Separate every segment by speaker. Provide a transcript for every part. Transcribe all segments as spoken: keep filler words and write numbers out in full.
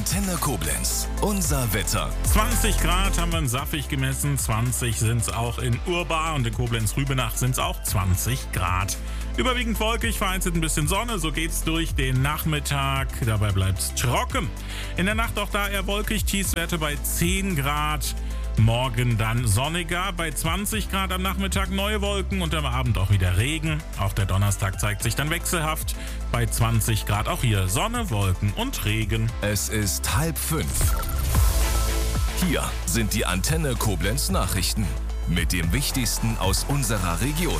Speaker 1: Antenne Koblenz. Unser Wetter.
Speaker 2: zwanzig Grad haben wir in Saffig gemessen, zwanzig sind es auch in Urbar und in Koblenz-Rübenach sind es auch zwanzig Grad. Überwiegend wolkig, vereinzelt ein bisschen Sonne, so geht's durch den Nachmittag. Dabei bleibt's trocken. In der Nacht auch da eher wolkig, Tiefstwerte bei zehn Grad. Morgen dann sonniger, bei zwanzig Grad am Nachmittag neue Wolken und am Abend auch wieder Regen. Auch der Donnerstag zeigt sich dann wechselhaft. Bei zwanzig Grad auch hier Sonne, Wolken und Regen.
Speaker 1: Es ist halb fünf. Hier sind die Antenne Koblenz Nachrichten mit dem Wichtigsten aus unserer Region.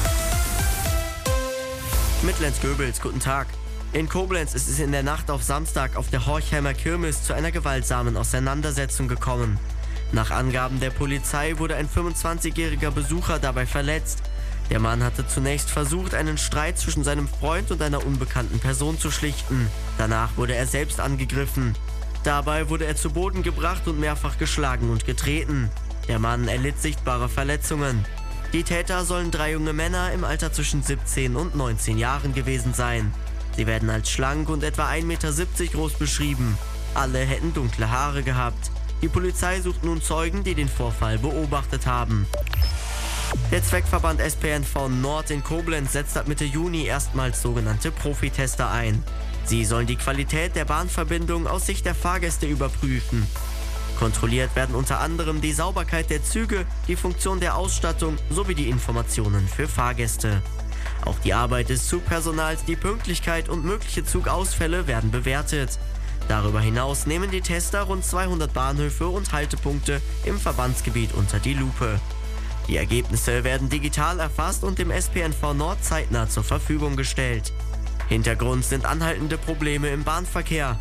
Speaker 3: Mit Lenz Goebels, guten Tag. In Koblenz ist es in der Nacht auf Samstag auf der Horchheimer Kirmes zu einer gewaltsamen Auseinandersetzung gekommen. Nach Angaben der Polizei wurde ein fünfundzwanzigjähriger Besucher dabei verletzt. Der Mann hatte zunächst versucht, einen Streit zwischen seinem Freund und einer unbekannten Person zu schlichten. Danach wurde er selbst angegriffen. Dabei wurde er zu Boden gebracht und mehrfach geschlagen und getreten. Der Mann erlitt sichtbare Verletzungen. Die Täter sollen drei junge Männer im Alter zwischen siebzehn und neunzehn Jahren gewesen sein. Sie werden als schlank und etwa ein Meter siebzig groß beschrieben. Alle hätten dunkle Haare gehabt. Die Polizei sucht nun Zeugen, die den Vorfall beobachtet haben. Der Zweckverband S P N V Nord in Koblenz setzt ab Mitte Juni erstmals sogenannte Profitester ein. Sie sollen die Qualität der Bahnverbindung aus Sicht der Fahrgäste überprüfen. Kontrolliert werden unter anderem die Sauberkeit der Züge, die Funktion der Ausstattung sowie die Informationen für Fahrgäste. Auch die Arbeit des Zugpersonals, die Pünktlichkeit und mögliche Zugausfälle werden bewertet. Darüber hinaus nehmen die Tester rund zweihundert Bahnhöfe und Haltepunkte im Verbandsgebiet unter die Lupe. Die Ergebnisse werden digital erfasst und dem S P N V Nord zeitnah zur Verfügung gestellt. Hintergrund sind anhaltende Probleme im Bahnverkehr.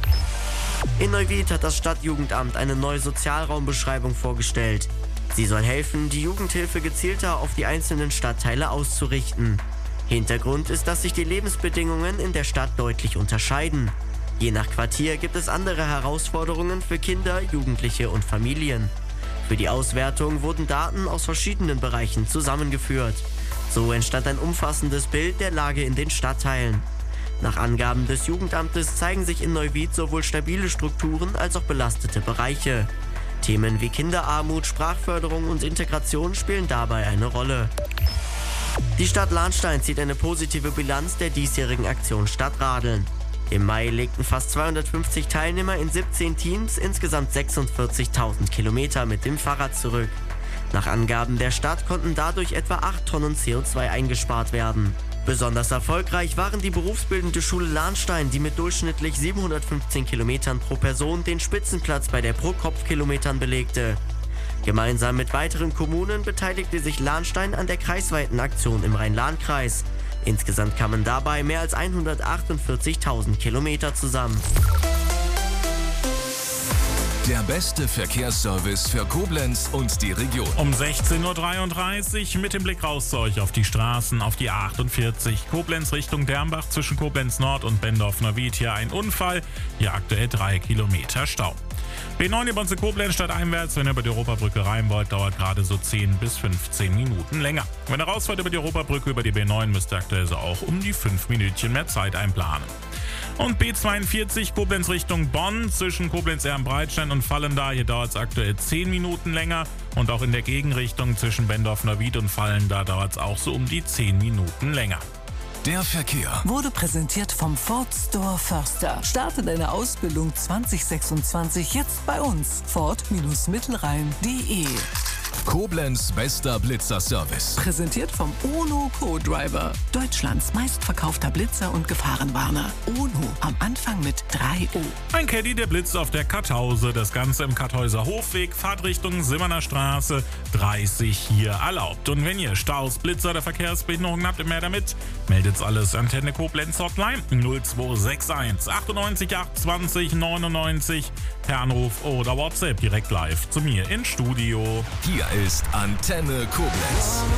Speaker 3: In Neuwied hat das Stadtjugendamt eine neue Sozialraumbeschreibung vorgestellt. Sie soll helfen, die Jugendhilfe gezielter auf die einzelnen Stadtteile auszurichten. Hintergrund ist, dass sich die Lebensbedingungen in der Stadt deutlich unterscheiden. Je nach Quartier gibt es andere Herausforderungen für Kinder, Jugendliche und Familien. Für die Auswertung wurden Daten aus verschiedenen Bereichen zusammengeführt. So entstand ein umfassendes Bild der Lage in den Stadtteilen. Nach Angaben des Jugendamtes zeigen sich in Neuwied sowohl stabile Strukturen als auch belastete Bereiche. Themen wie Kinderarmut, Sprachförderung und Integration spielen dabei eine Rolle. Die Stadt Lahnstein zieht eine positive Bilanz der diesjährigen Aktion Stadtradeln. Im Mai legten fast zweihundertfünfzig Teilnehmer in siebzehn Teams insgesamt sechsundvierzigtausend Kilometer mit dem Fahrrad zurück. Nach Angaben der Stadt konnten dadurch etwa acht Tonnen C O zwei eingespart werden. Besonders erfolgreich waren die berufsbildende Schule Lahnstein, die mit durchschnittlich siebenhundertfünfzehn Kilometern pro Person den Spitzenplatz bei der Pro-Kopf-Kilometern belegte. Gemeinsam mit weiteren Kommunen beteiligte sich Lahnstein an der kreisweiten Aktion im Rhein-Lahn-Kreis. Insgesamt kamen dabei mehr als hundertachtundvierzigtausend Kilometer zusammen.
Speaker 1: Der beste Verkehrsservice für Koblenz und die Region.
Speaker 2: Um sechzehn Uhr dreiunddreißig mit dem Blick raus zu euch auf die Straßen, auf die A achtundvierzig. Koblenz Richtung Dernbach zwischen Koblenz Nord und Bendorf-Neuwied. Hier ein Unfall, hier aktuell drei Kilometer Stau. B neun über unsere Koblenz stadteinwärts, wenn ihr über die Europabrücke rein wollt, dauert gerade so zehn bis fünfzehn Minuten länger. Wenn ihr rausfahrt über die Europabrücke, über die B neun, müsst ihr aktuell so auch um die fünf Minütchen mehr Zeit einplanen. Und B zweiundvierzig Koblenz Richtung Bonn zwischen Koblenz-Ehrenbreitstein und Vallendar. Hier dauert es aktuell zehn Minuten länger. Und auch in der Gegenrichtung zwischen Bendorf-Neuwied und Vallendar dauert es auch so um die zehn Minuten länger.
Speaker 1: Der Verkehr
Speaker 4: wurde präsentiert vom Ford Store Förster. Starte deine Ausbildung zwanzig sechsundzwanzig jetzt bei uns. Ford Mittelrhein punkt de.
Speaker 1: Koblenz bester Blitzerservice.
Speaker 4: Präsentiert vom Ono Co-Driver. Deutschlands meistverkaufter Blitzer und Gefahrenwarner. Ono am Anfang mit drei O.
Speaker 2: Ein Caddy, der blitzt auf der Karthause. Das Ganze im Karthäuser Hofweg, Fahrtrichtung Simmerner Straße, dreißig hier erlaubt. Und wenn ihr Staus, Blitzer oder Verkehrsbehinderungen habt, mehr damit, meldet's alles Antenne Koblenz Hotline null zwei sechs eins achtundneunzig achtundzwanzig neunundneunzig per Anruf oder WhatsApp direkt live zu mir ins Studio.
Speaker 1: Hier ist Antenne Koblenz.